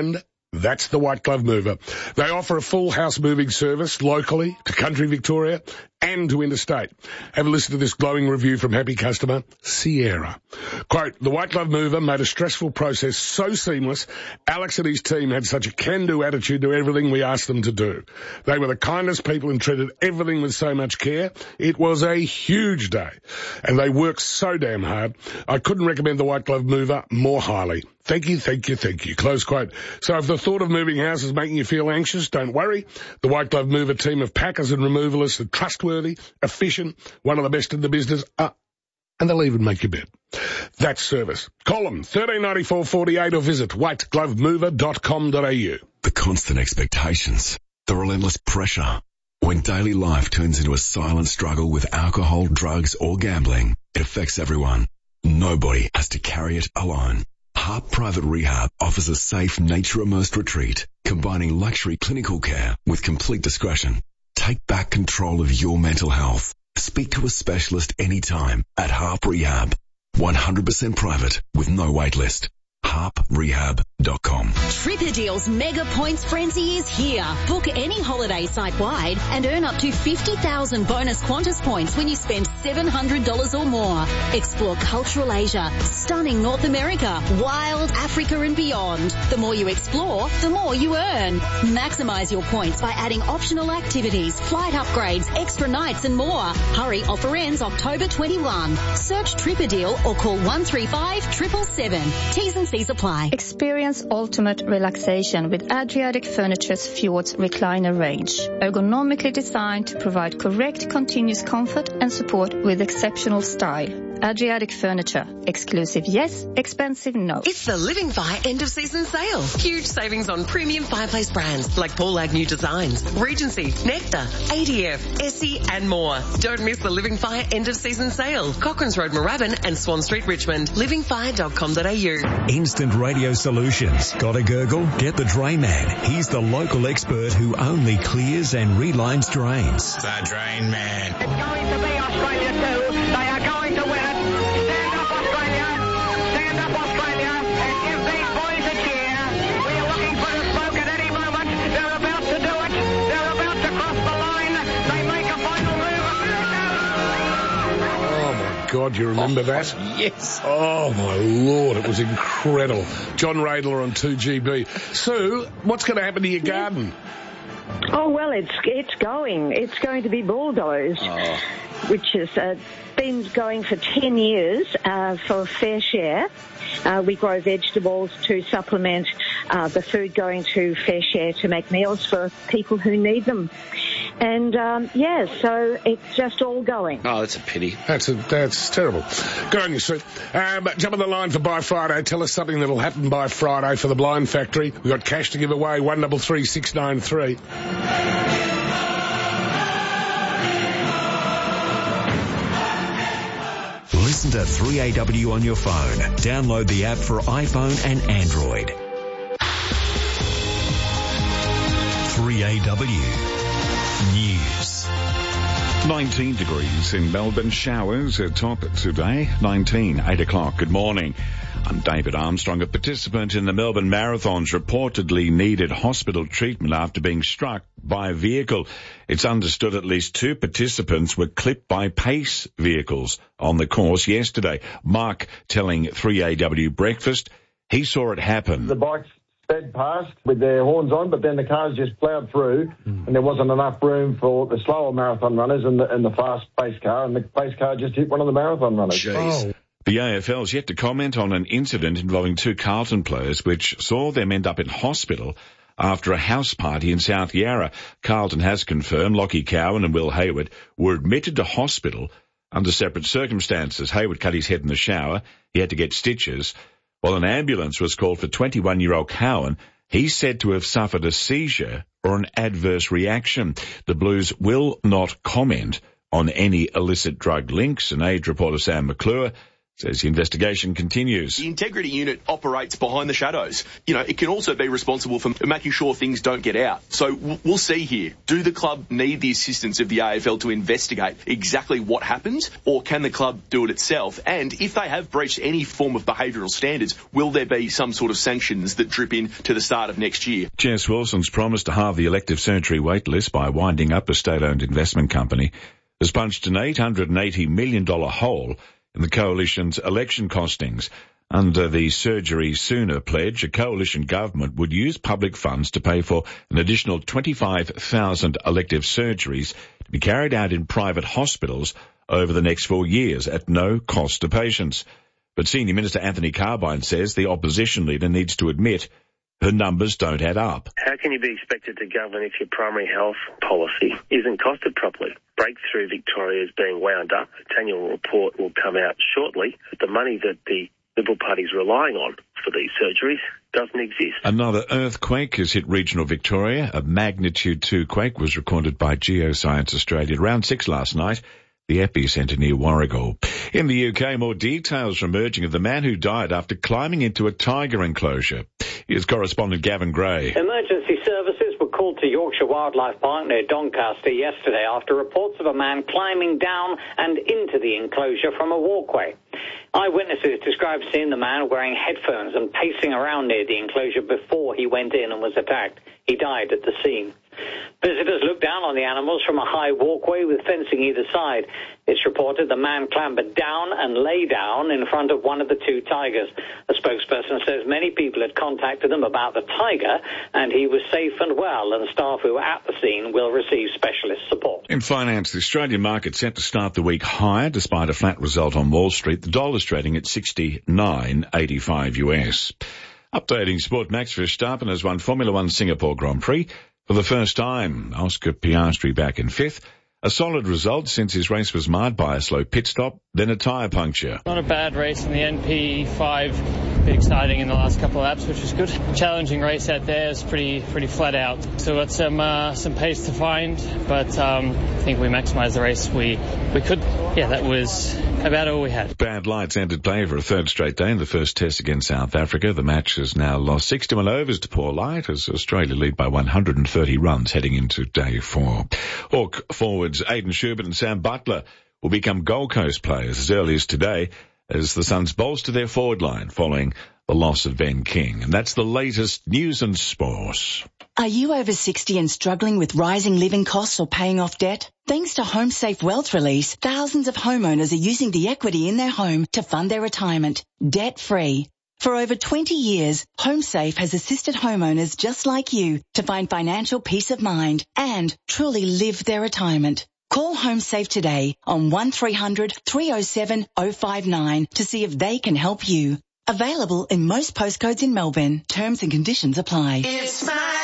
That's the White Glove Mover. They offer a full house moving service locally to country Victoria and to interstate. Have a listen to this glowing review from happy customer Sierra. Quote, the White Glove Mover made a stressful process so seamless. Alex and his team had such a can-do attitude to everything we asked them to do. They were the kindest people and treated everything with so much care. It was a huge day. And they worked so damn hard. I couldn't recommend the White Glove Mover more highly. Thank you, thank you, thank you. Close quote. So if the thought of moving house is making you feel anxious, don't worry. The White Glove Mover team of packers and removalists are trustworthy, efficient, one of the best in the business, uh, and they'll even make your bed. That's service. Call them thirteen ninety-four forty-eight or visit white glove mover dot com dot a u. The constant expectations, the relentless pressure. When daily life turns into a silent struggle with alcohol, drugs or gambling, it affects everyone. Nobody has to carry it alone. Harp Private Rehab offers a safe, nature-immersed retreat, combining luxury clinical care with complete discretion. Take back control of your mental health. Speak to a specialist anytime at Harp Rehab. one hundred percent private with no wait list. harp rehab dot com. Tripadeal's Mega Points Frenzy is here. Book any holiday site-wide and earn up to fifty thousand bonus Qantas points when you spend seven hundred dollars or more. Explore cultural Asia, stunning North America, wild Africa and beyond. The more you explore, the more you earn. Maximise your points by adding optional activities, flight upgrades, extra nights and more. Hurry, offer ends October twenty-first. Search Tripadeal or call one three five, seven seven seven. T's and C's apply. Experience ultimate relaxation with Adriatic Furniture's Fjords recliner range. Ergonomically designed to provide correct continuous comfort and support with exceptional style. Adriatic Furniture. Exclusive yes, expensive no. It's the Living Fire end of season sale. Huge savings on premium fireplace brands like Paul Agnew Designs, Regency, Nectar, A D F, Essie and more. Don't miss the Living Fire end of season sale. Cochrane's Road, Moorabbin and Swan Street, Richmond. living fire dot com dot a u. Instant Radio Solutions. Got a gurgle? Get the Drain Man. He's the local expert who only clears and relines drains. The Drain Man. It's going to be Australia too. They are going to win it. Stand up, Australia. Stand up, Australia. And give these boys a cheer. We are looking for a smoke at any moment. They're about to do it. They're about to cross the line. They make a final move. Oh, my God, you remember that? Yes. Oh, my Lord, it was incredible. John Radler on two G B. Sue, what's going to happen to your garden? Oh, well, it's it's going. It's going to be bulldozed, Oh. which has uh, been going for ten years uh, for Fair Share. Uh, we grow vegetables to supplement uh, the food going to Fair Share to make meals for people who need them. And, um, yeah, so it's just all going. Oh, that's a pity. That's a, that's terrible. Go on, you, Sue. Um, jump on the line for By Friday. Tell us something that'll happen by Friday for the Blind Factory. We've got cash to give away, one double three six nine three. Listen to three A W on your phone. Download the app for iPhone and Android. three A W News. nineteen degrees in Melbourne. Showers at top today. nineteen, eight o'clock. Good morning. I'm David Armstrong. A participant in the Melbourne Marathons reportedly needed hospital treatment after being struck by a vehicle. It's understood at least two participants were clipped by pace vehicles on the course yesterday. Mark telling three A W Breakfast he saw it happen. The bikes sped past with their horns on, but then the cars just ploughed through, mm. and there wasn't enough room for the slower marathon runners and the, and the fast pace car, and the pace car just hit one of the marathon runners. Jeez. Oh. The A F L's yet to comment on an incident involving two Carlton players which saw them end up in hospital after a house party in South Yarra. Carlton has confirmed Lockie Cowan and Will Hayward were admitted to hospital under separate circumstances. Hayward cut his head in the shower. He had to get stitches. While an ambulance was called for twenty-one-year-old Cowan, he's said to have suffered a seizure or an adverse reaction. The Blues will not comment on any illicit drug links. And age reporter Sam McClure says the investigation continues. The integrity unit operates behind the shadows. You know, it can also be responsible for making sure things don't get out. So we'll see here. Do the club need the assistance of the A F L to investigate exactly what happened, or can the club do it itself? And if they have breached any form of behavioural standards, will there be some sort of sanctions that drip in to the start of next year? Jess Wilson's promised to halve the elective surgery wait list by winding up a state-owned investment company has punched an eight hundred eighty million dollars hole in the Coalition's election costings. Under the Surgery Sooner pledge, a coalition government would use public funds to pay for an additional twenty-five thousand elective surgeries to be carried out in private hospitals over the next four years at no cost to patients. But Senior Minister Anthony Carbine says the opposition leader needs to admit her numbers don't add up. How can you be expected to govern if your primary health policy isn't costed properly? Breakthrough Victoria is being wound up. Its annual report will come out shortly. But the money that the Liberal Party's relying on for these surgeries doesn't exist. Another earthquake has hit regional Victoria. A magnitude two quake was recorded by Geoscience Australia around six last night, the epicentre near Warragul. In the U K, more details are emerging of the man who died after climbing into a tiger enclosure. Here's correspondent Gavin Gray. Emergency services were called to Yorkshire Wildlife Park near Doncaster yesterday after reports of a man climbing down and into the enclosure from a walkway. Eyewitnesses described seeing the man wearing headphones and pacing around near the enclosure before he went in and was attacked. He died at the scene. Visitors looked down on the animals from a high walkway with fencing either side. It's reported the man clambered down and lay down in front of one of the two tigers. A spokesperson says many people had contacted them about the tiger and he was safe and well, and staff who were at the scene will receive specialist support. In finance, the Australian market set to start the week higher despite a flat result on Wall Street. The dollar's trading at sixty-nine eighty-five U S. Updating sport, Max Verstappen has won Formula One Singapore Grand Prix for the first time. Oscar Piastri back in fifth. A solid result since his race was marred by a slow pit stop, then a tyre puncture. Not a bad race in the N P five. A bit exciting in the last couple of laps, which was good. Challenging race out there. It's pretty pretty flat out. So got some uh, some pace to find, but um, I think we maximised the race. We we could. Yeah, that was about all we had. Bad lights ended play for a third straight day in the first test against South Africa. The match has now lost sixty-one overs to poor light as Australia lead by one hundred thirty runs heading into day four. Hawk forwards Aidan Schubert and Sam Butler will become Gold Coast players as early as today as the Suns bolster their forward line following the loss of Ben King. And that's the latest news and sports. Are you over sixty and struggling with rising living costs or paying off debt? Thanks to HomeSafe Wealth Release, thousands of homeowners are using the equity in their home to fund their retirement, debt-free. For over twenty years, HomeSafe has assisted homeowners just like you to find financial peace of mind and truly live their retirement. Call HomeSafe today on one three hundred three oh seven oh five nine to see if they can help you. Available in most postcodes in Melbourne. Terms and conditions apply. It's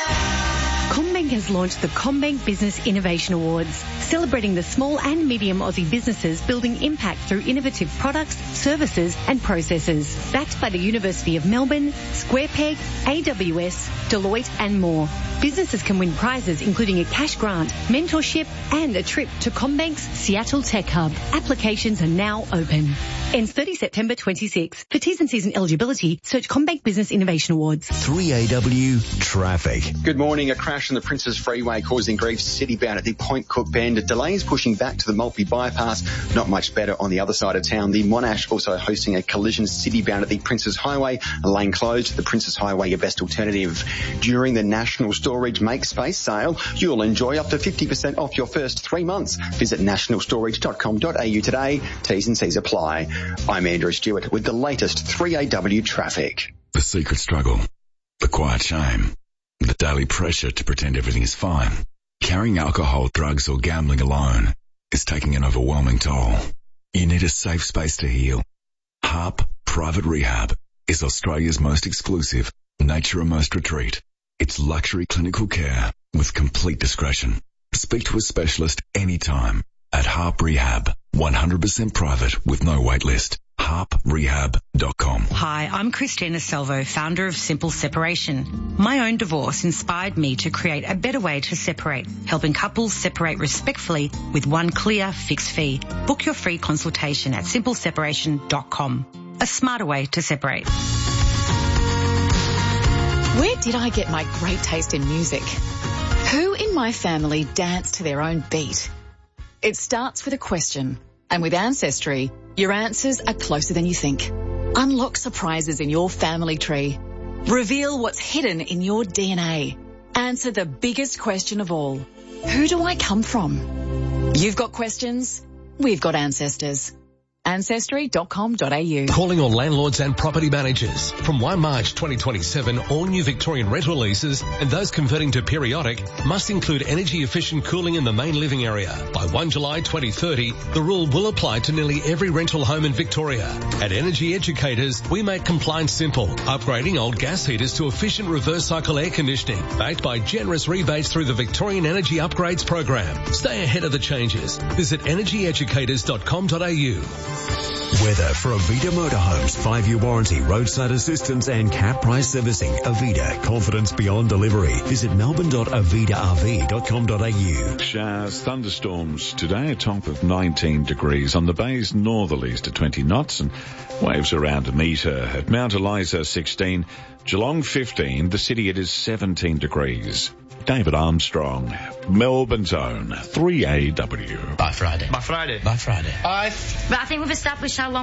CommBank has launched the CommBank Business Innovation Awards, celebrating the small and medium Aussie businesses building impact through innovative products, services and processes. Backed by the University of Melbourne, SquarePeg, A W S, Deloitte and more. Businesses can win prizes including a cash grant, mentorship and a trip to CommBank's Seattle Tech Hub. Applications are now open. Ends thirtieth September twenty-sixth. For T's and C's and eligibility, search CommBank Business Innovation Awards. three A W Traffic. Good morning. A crash on the Princes Freeway causing grief city-bound at the Point Cook Bend. Delays pushing back to the Maltby bypass. Not much better on the other side of town. The Monash also hosting a collision city-bound at the Princes Highway. A lane closed. The Princes Highway, your best alternative. During the National Storage Make Space sale, you'll enjoy up to fifty percent off your first three months. Visit national storage dot com dot a u today. T's and C's apply. I'm Andrew Stewart with the latest three A W traffic. The secret struggle, the quiet shame, the daily pressure to pretend everything is fine. Carrying alcohol, drugs or gambling alone is taking an overwhelming toll. You need a safe space to heal. Harp Private Rehab is Australia's most exclusive, nature-immersed retreat. It's luxury clinical care with complete discretion. Speak to a specialist anytime at Harp Rehab. one hundred percent private with no wait list. harp rehab dot com. Hi, I'm Christina Salvo, founder of Simple Separation. My own divorce inspired me to create a better way to separate, helping couples separate respectfully with one clear fixed fee. Book your free consultation at simple separation dot com. A smarter way to separate. Where did I get my great taste in music? Who in my family danced to their own beat? It starts with a question. And with Ancestry, your answers are closer than you think. Unlock surprises in your family tree. Reveal what's hidden in your D N A. Answer the biggest question of all. Who do I come from? You've got questions. We've got ancestors. ancestry dot com dot a u. Calling all landlords and property managers. From the first of March twenty twenty-seven, all new Victorian rental leases and those converting to periodic must include energy-efficient cooling in the main living area. By the first of July twenty thirty, the rule will apply to nearly every rental home in Victoria. At Energy Educators, we make compliance simple, upgrading old gas heaters to efficient reverse cycle air conditioning, backed by generous rebates through the Victorian Energy Upgrades program. Stay ahead of the changes. Visit energy educators dot com dot a u. Weather for Avita Motorhomes. Five-year warranty, roadside assistance and cap price servicing. Avita, confidence beyond delivery. Visit melbourne dot avita r v dot com dot a u. Showers, thunderstorms today, a top of nineteen degrees. On the bays, northerlies to twenty knots and waves around a metre. At Mount Eliza, sixteen. Geelong, fifteen. The city, it is seventeen degrees. David Armstrong, Melbourne's own three A W. By Friday. By Friday. By Friday. I... But I think we've established how long